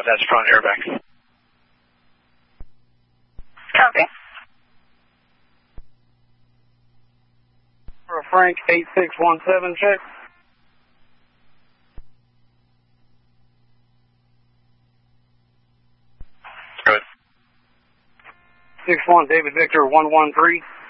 That's front airbag. Copy. For Frank 8617, check. Good. 61 David Victor 113.